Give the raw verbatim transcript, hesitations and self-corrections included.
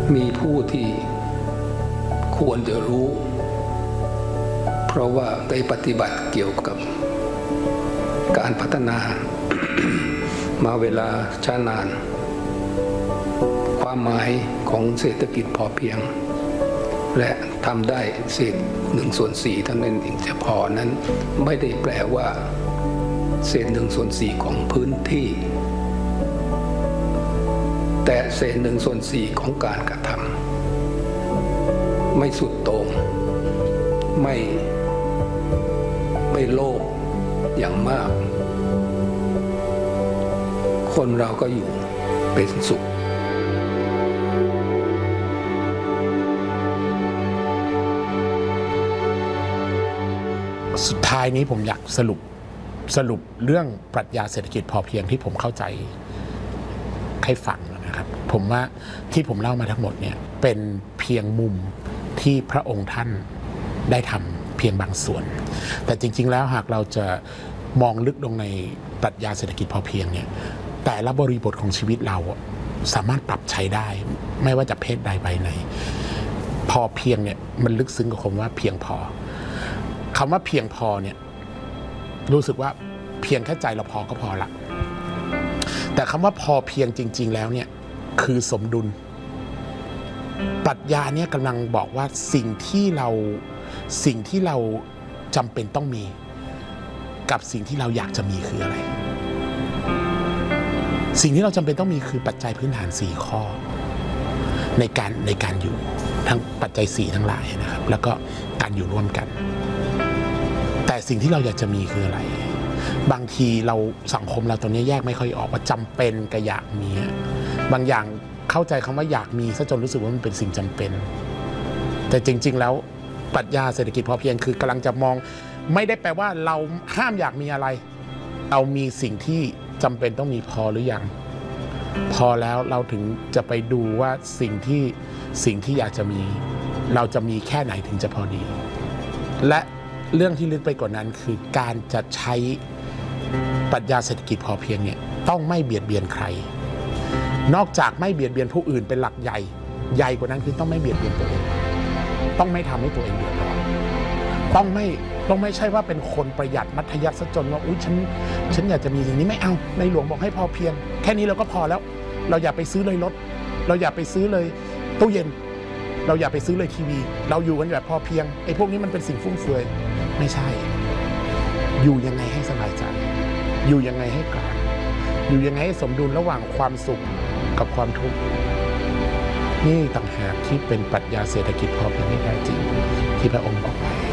มีผู้ที่ควรจะรู้เพราะว่าได้ปฏิบัติเกี่ยวกับการพัฒนา มาเวลาช้านานความหมายของเศรษฐกิจพอเพียงและทำได้เศษหนึ่งส่วนสี่เท่านั้นเองจะพอนั้นไม่ได้แปลว่าเศษหนึ่งส่วนสี่ของพื้นที่แต่เศษหนึ่งส่วนสี่ของการกระทำไม่สุดโต่งไม่ไม่โลภอย่างมากคนเราก็อยู่เป็นสุขสุดท้ายนี้ผมอยากสรุปสรุปเรื่องปรัชญาเศรษฐกิจพอเพียงที่ผมเข้าใจให้ฟังนะครับผมว่าที่ผมเล่ามาทั้งหมดเนี่ยเป็นเพียงมุมที่พระองค์ท่านได้ทำเพียงบางส่วนแต่จริงๆแล้วหากเราจะมองลึกลงในปรัชญาเศรษฐกิจพอเพียงเนี่ยแต่ละบริบทของชีวิตเราสามารถปรับใช้ได้ไม่ว่าจะเพศใดใบไหนพอเพียงเนี่ยมันลึกซึ้งกับคำว่าเพียงพอคำว่าเพียงพอเนี่ยรู้สึกว่าเพียงแค่ใจเราพอก็พอละแต่คำว่าพอเพียงจริงๆแล้วเนี่ยคือสมดุลปรัชญาเนี่ยกำลังบอกว่าสิ่งที่เราสิ่งที่เราจำเป็นต้องมีกับสิ่งที่เราอยากจะมีคืออะไรสิ่งที่เราจำเป็นต้องมีคือปัจจัยพื้นฐานสี่ข้อในการในการอยู่ทั้งปัจจัยสี่ทั้งหลายนะครับแล้วก็การอยู่ร่วมกันแต่สิ่งที่เราอยากจะมีคืออะไรบางทีเราสังคมเราตอนนี้แยกไม่ค่อยออกว่าจำเป็นกับอยากมีบางอย่างเข้าใจคำว่าอยากมีซะจนรู้สึกว่ามันเป็นสิ่งจำเป็นแต่จริงๆแล้วปรัชญาเศรษฐกิจพอเพียงคือกำลังจะมองไม่ได้แปลว่าเราห้ามอยากมีอะไรเรามีสิ่งที่จำเป็นต้องมีพอหรือยังพอแล้วเราถึงจะไปดูว่าสิ่งที่สิ่งที่อยากจะมีเราจะมีแค่ไหนถึงจะพอดีและเรื่องที่ลึกไปกว่านั้นคือการจะใช้ปรัชญาเศรษฐกิจพอเพียงเนี่ยต้องไม่เบียดเบียนใครนอกจากไม่เบียดเบียนผู้อื่นเป็นหลักใหญ่ใหญ่กว่านั้นคือต้องไม่เบียดเบียนตัวเองต้องไม่ทำให้ตัวเองเดือดร้อนต้องไม่ต้องไม่ใช่ว่าเป็นคนประหยัดมัธยัสถ์ซะจนว่าอุ๊ยฉันฉันอยากจะมีสิ่งนี้ไม่เอาในหลวงบอกให้พอเพียงแค่นี้เราก็พอแล้วเราอย่าไปซื้อเลยรถเราอย่าไปซื้อเลยตู้เย็นเราอย่าไปซื้อเลยทีวีเราอยู่กันแบบพอเพียงไอ้พวกนี้มันเป็นสิ่งฟุ่มเฟือยไม่ใช่อยู่ยังไงให้สบายใจอยู่ยังไงให้กลางอยู่ยังไงให้สมดุลระหว่างความสุขกับความทุกข์นี่ต่างหากที่เป็นปรัชญาเศรษฐกิจพอเพียงที่แท้จริงที่พระองค์บอกไว้